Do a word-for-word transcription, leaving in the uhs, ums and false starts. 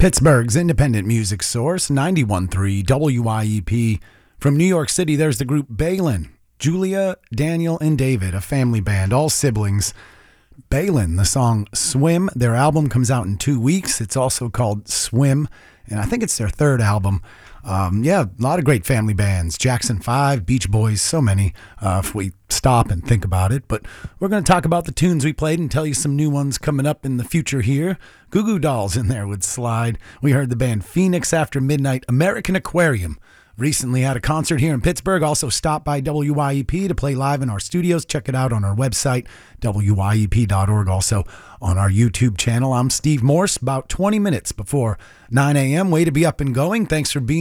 Pittsburgh's independent music source, ninety-one point three W I E P. From New York City, there's the group Balin. Julia, Daniel, and David, a family band, all siblings. Balin, the song Swim. Their album comes out in two weeks. It's also called Swim, and I think it's their third album. Um, yeah, a lot of great family bands. Jackson five, Beach Boys, so many, uh, if we stop and think about it. But we're going to talk about the tunes we played and tell you some new ones coming up in the future here. Goo Goo Dolls in there would slide. We heard the band Phoenix After Midnight, American Aquarium. Recently had a concert here in Pittsburgh. Also stopped by W Y E P to play live in our studios. Check it out on our website, W Y E P dot org. Also on our YouTube channel. I'm Steve Morse. About twenty minutes before nine a.m. Way to be up and going. Thanks for being